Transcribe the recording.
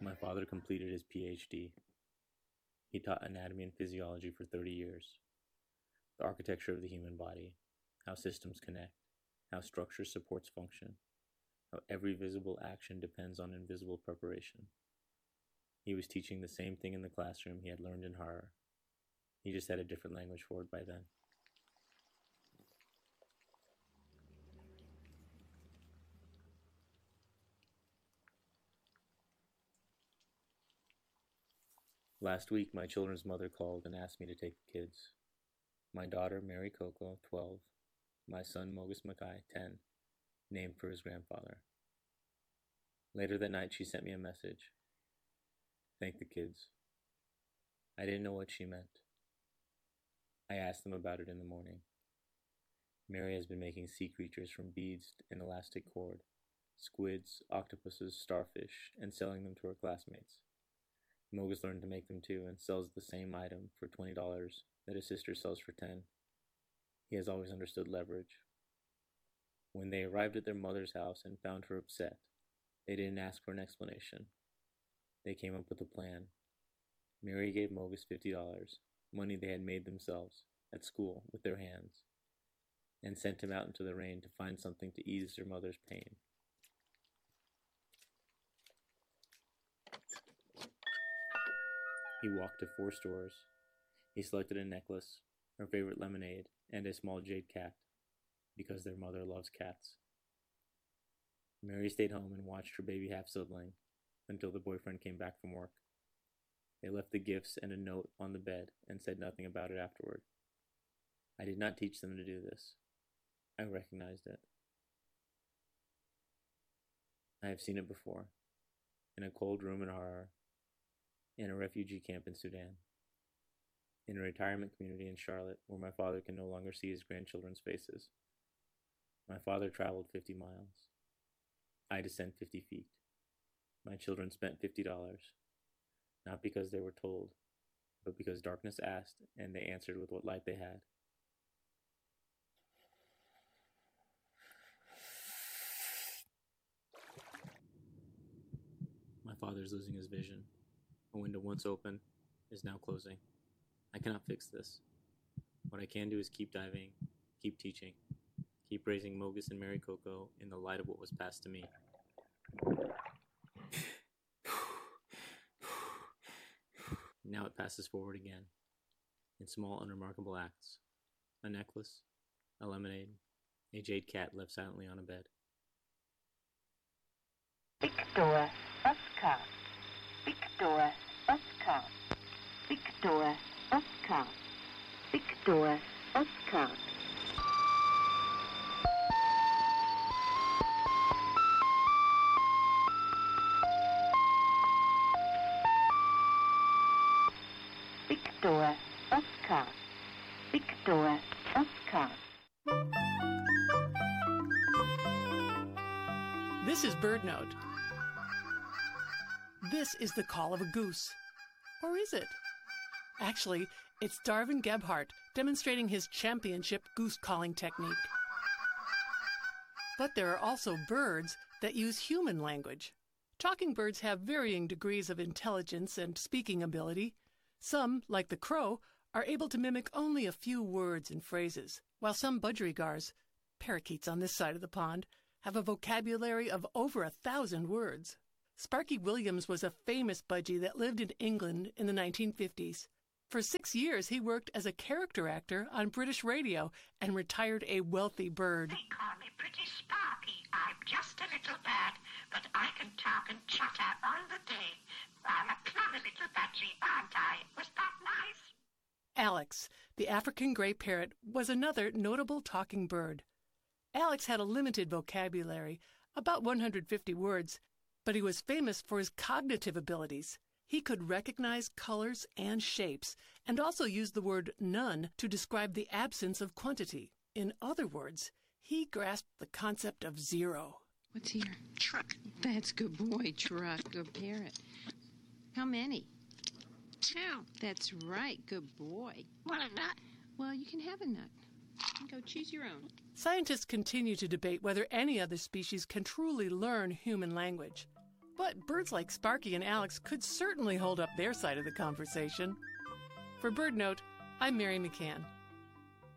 My father completed his PhD. He taught anatomy and physiology for 30 years. The architecture of the human body, how systems connect, how structure supports function, how every visible action depends on invisible preparation. He was teaching the same thing in the classroom he had learned in horror. He just had a different language for it by then. Last week, my children's mother called and asked me to take the kids. My daughter, Mary Coco, 12. My son, Mogus Mackay, 10, named for his grandfather. Later that night, she sent me a message. Thank the kids. I didn't know what she meant. I asked them about it in the morning. Mary has been making sea creatures from beads and elastic cord, squids, octopuses, starfish, and selling them to her classmates. Mogus learned to make them too and sells the same item for $20 that his sister sells for $10. He has always understood leverage. When they arrived at their mother's house and found her upset, they didn't ask for an explanation. They came up with a plan. Mary gave Mogus $50, money they had made themselves, at school, with their hands, and sent him out into the rain to find something to ease their mother's pain. He walked to 4 stores. He selected a necklace, her favorite lemonade, and a small jade cat, because their mother loves cats. Mary stayed home and watched her baby half-sibling until the boyfriend came back from work. They left the gifts and a note on the bed and said nothing about it afterward. I did not teach them to do this. I recognized it. I have seen it before, in a cold room in Harar, in a refugee camp in Sudan, in a retirement community in Charlotte where my father can no longer see his grandchildren's faces. My father traveled 50 miles. I descend 50 feet. My children spent $50, not because they were told, but because darkness asked and they answered with what light they had. My father is losing his vision. A window once open is now closing. I cannot fix this. What I can do is keep diving, keep teaching, keep raising Mogus and Mary Coco in the light of what was passed to me. Now it passes forward again, in small, unremarkable acts. A necklace, a lemonade, a jade cat left silently on a bed. Victor Oscar. Victor Oscar. Victor Oscar. Victor Oscar. Victor Oscar. Victor Oscar. This is BirdNote. This is the call of a goose. Or is it? Actually, it's Darwin Gebhardt demonstrating his championship goose calling technique. But there are also birds that use human language. Talking birds have varying degrees of intelligence and speaking ability. Some, like the crow, are able to mimic only a few words and phrases, while some budgerigars, parakeets on this side of the pond, have a vocabulary of over 1,000 words. Sparky Williams was a famous budgie that lived in England in the 1950s. For 6 years, he worked as a character actor on British radio and retired a wealthy bird. They call me Pretty Sparky. I'm just a little bird, but I can talk and chatter all the day. I'm a clever little budgie, aren't I? Was that nice? Alex, the African gray parrot, was another notable talking bird. Alex had a limited vocabulary, about 150 words, but he was famous for his cognitive abilities. He could recognize colors and shapes, and also use the word none to describe the absence of quantity. In other words, he grasped the concept of zero. What's here? Truck. That's good boy, Truck. Good parrot. How many? 2. That's right, good boy. What a nut. Well, you can have a nut. Go choose your own. Scientists continue to debate whether any other species can truly learn human language. But birds like Sparky and Alex could certainly hold up their side of the conversation. For BirdNote, I'm Mary McCann.